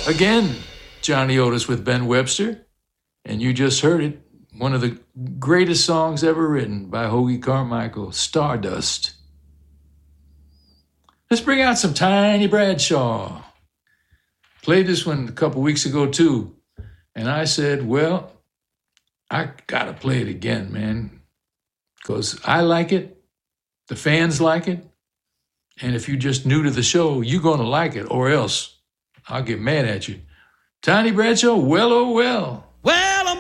Again, Johnny Otis with Ben Webster, and you just heard it, one of the greatest songs ever written by Hoagy Carmichael, Stardust. Let's bring out some Tiny Bradshaw. Played this one a couple weeks ago too, and I said, well, I gotta play it again, man, because I like it, the fans like it, and if you're just new to the show, you're gonna like it, or else I'll get mad at you. Tiny Bradshaw, well, oh well. Well,